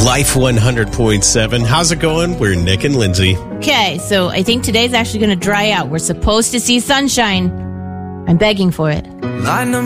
Life 100.7. How's it going? We're Nick and Lindsay. Okay, so I think today's actually going to dry out. We're supposed to see sunshine. I'm begging for it.